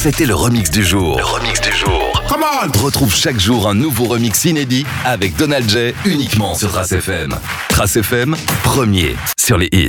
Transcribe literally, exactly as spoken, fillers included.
C'était le remix du jour. Le remix du jour. Come on! Retrouve chaque jour un nouveau remix inédit avec Donald J uniquement sur Trace F M. Trace F M, premier sur les hits.